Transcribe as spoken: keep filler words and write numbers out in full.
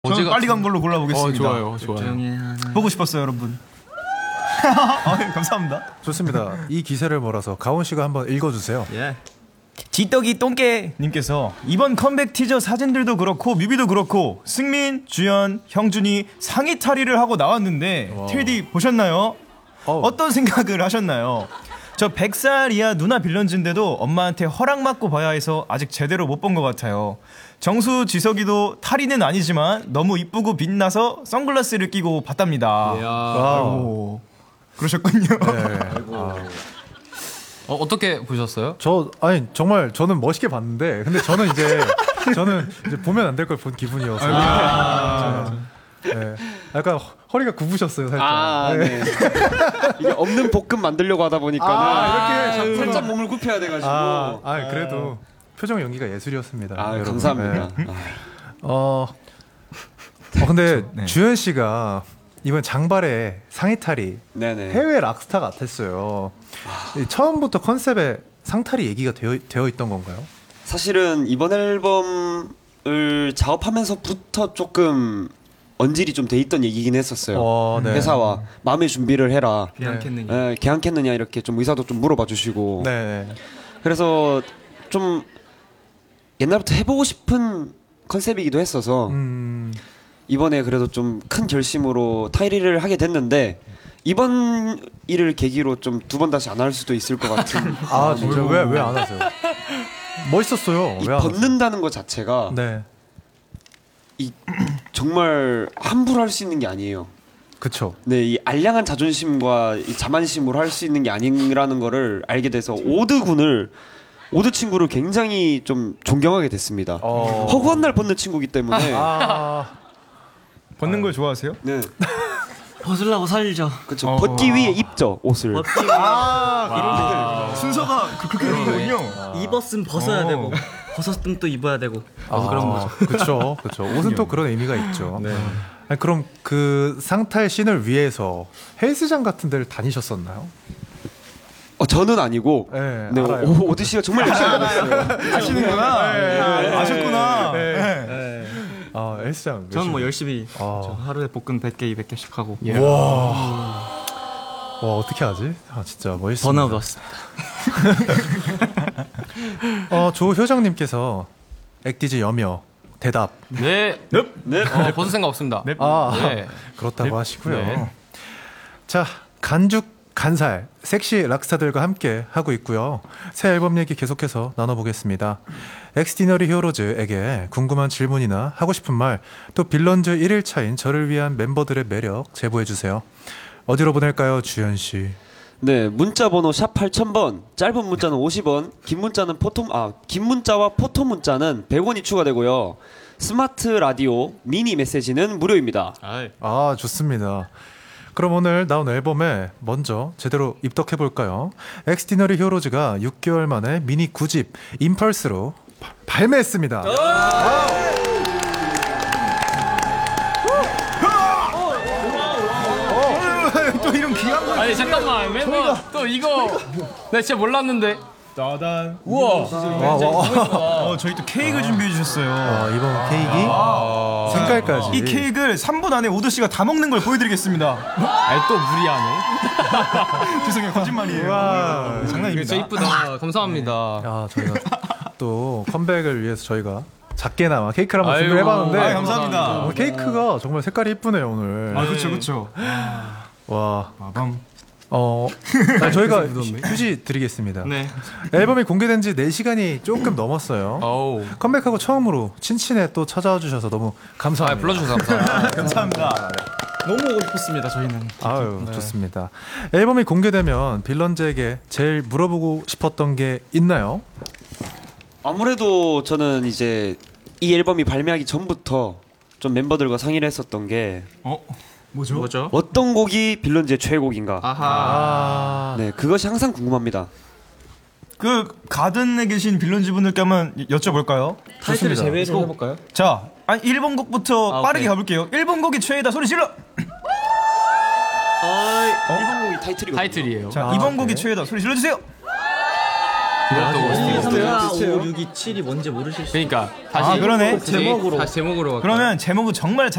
저는 빨리 간 걸로 골라보겠습니다. 어, 좋아요, 좋아요. 보고 싶었어요, 여러분. 아, 감사합니다. 좋습니다. 이 기세를 몰아서 가온 씨가 한번 읽어주세요. 예. 지떡이 똥개님께서 이번 컴백 티저 사진들도 그렇고 뮤비도 그렇고 승민, 주연, 형준이 상의 탈의를 하고 나왔는데 테디 보셨나요? 어우. 어떤 생각을 하셨나요? 저 백 살 이하 누나 빌런즈인데도 엄마한테 허락받고 봐야 해서 아직 제대로 못 본 것 같아요. 정수 지석이도 탈의는 아니지만 너무 이쁘고 빛나서 선글라스를 끼고 봤답니다. 아이고, 그러셨군요. 네. 어, 어떻게 보셨어요? 저 아니 정말 저는 멋있게 봤는데 근데 저는 이제 저는 이제 보면 안 될 걸 본 기분이어서 아~ 네. 약간 허리가 굽으셨어요 살짝. 아, 네. 이게 없는 볶음 만들려고 하다 보니까는 아, 이렇게 살짝 몸을 굽혀야 돼가지고. 아, 아 그래도 표정 연기가 예술이었습니다. 아, 여러분. 감사합니다. 네. 어, 어 근데 네. 주현 씨가 이번 장발에 상의 탈이 네네. 해외 락스타 같았어요. 아. 처음부터 컨셉에 상탈이 얘기가 되어, 되어 있던 건가요? 사실은 이번 앨범을 작업하면서부터 조금 언질이 좀 돼 있던 얘기긴 했었어요. 어, 네. 회사와 마음의 준비를 해라. 괜찮겠느냐. 네, 괜찮겠느냐 이렇게 좀 의사도 좀 물어봐 주시고. 네. 그래서 좀 옛날부터 해보고 싶은 컨셉이기도 했어서 음. 이번에 그래도 좀 큰 결심으로 타이리를 하게 됐는데 이번 일을 계기로 좀 두 번 다시 안 할 수도 있을 것 같은. 아 진짜 왜 왜 안 하세요? 멋있었어요. 이 왜 안 하세요? 벗는다는 것 자체가 네. 이 정말 함부로 할 수 있는 게 아니에요. 그쵸. 네, 이 알량한 자존심과 이 자만심으로 할 수 있는 게 아니라는 거를 알게 돼서 오드 군을 오드 친구를 굉장히 좀 존경하게 됐습니다. 어... 허구한 날 벗는 친구기 때문에. 아... 벗는 걸 좋아하세요? 네. 벗으려고 살죠. 그렇죠. 어... 벗기 위해 입죠 옷을. 벗기 아, 이런 순서가 그, 그렇게 되는 거군요. 입었으면 벗어야 어. 되고 벗었으면 또 입어야 되고 아, 그런 거죠. 그렇죠, 그렇죠. 옷은 또 그런 의미가 있죠. 네. 아니, 그럼 그 상탈 씬을 위해서 헬스장 같은 데를 다니셨었나요? 어, 저는 아니고. 네, 네, 알아요. 오, 오드 씨가 정말 열심히 하셨어요. 아시는구나. 네, 네, 아셨구나. 네. 네. 네. 아 헬스장. 저는 뭐 열심히 아. 저 하루에 볶음 백 개, 이백 개씩 하고 와. 와 어떻게 하지? 아 진짜 멋있습니다. 번아웃 왔습니다. 어 조효정님께서 액디즈 여며 대답. 네. 네. 어, 벗을 생각 없습니다. 네. 아 네. 그렇다고 하시고요. 네. 자 간죽 간살 섹시 락스타들과 함께 하고 있고요. 새 앨범 얘기 계속해서 나눠보겠습니다. 엑스디너리 히어로즈에게 궁금한 질문이나 하고 싶은 말, 또 빌런즈 일 일 차인 저를 위한 멤버들의 매력 제보해주세요. 어디로 보낼까요, 주현씨? 네, 문자 번호 샵 팔천 번, 짧은 문자는 오십 원, 긴 문자는 포토 아, 긴 문자와 포토 문자는 백 원이 추가되고요. 스마트 라디오 미니 메시지는 무료입니다. 아이. 아 좋습니다. 그럼 오늘 나온 앨범에 먼저 제대로 입덕해볼까요? 엑스디너리 히어로즈가 육 개월 만에 미니 구 집 임펄스로 바, 발매했습니다. 또 이런 귀한 거. 아니 잠깐만 멤버 또 이거 나 진짜 몰랐는데. 따단. 우와. 와, 와. 어, 저희 또 케이크를 준비해 주셨어요. 아, 이번 케이크 색깔까지. 이 케이크를 삼 분 안에 오드 씨가 다 먹는 걸 보여드리겠습니다. 아니 또 무리하네. 죄송해요, 거짓말이에요. 와. 네, 장난입니다. 진짜 이쁘다. 감사합니다. 아 저희가 또 컴백을 위해서 저희가 작게나마 케이크를 한번 아이고. 준비를 해봤는데 아유, 감사합니다. 어, 케이크가 정말 색깔이 이쁘네요 오늘. 아, 그렇죠, 그렇죠. 와. 마밤. 어, 아, 저희가 휴지 드리겠습니다. 네. 앨범이 공개된 지 네 시간이 조금 넘었어요. 어우. 컴백하고 처음으로 친친에 또 찾아와 주셔서 너무 아, 감사합니다. 불러주셔서 감사합니다. 감사합니다. 너무 오고 싶었습니다. 저희는. 아유, 네. 좋습니다. 앨범이 공개되면 빌런즈에게 제일 물어보고 싶었던 게 있나요? 아무래도 저는 이제 이 앨범이 발매하기 전부터 좀 멤버들과 상의를 했었던 게 어? 뭐죠? 뭐죠? 어떤 곡이 빌런즈의 최애곡인가. 아하. 아, 네, 그것이 항상 궁금합니다. 그 가든에 계신 빌런즈 분들께 한번 여쭤볼까요? 타이틀을 좋습니다. 제외를 해볼까요? 자, 아니 일 번 곡부터 아, 빠르게 오케이. 가볼게요. 일 번 곡이 최애다 소리 질러. 아, 일본 곡이 타이틀이거든요. 타이틀이에요. 자, 아, 이 번 네. 곡이 최애다 소리 질러 주세요. 이것도 오스틴. 삼, 사, 오, 육, 이, 칠이 뭔지 모르실 수 그러니까 다시 아, 그러네. 제목으로 다시 제목으로 그러면 제목은 정말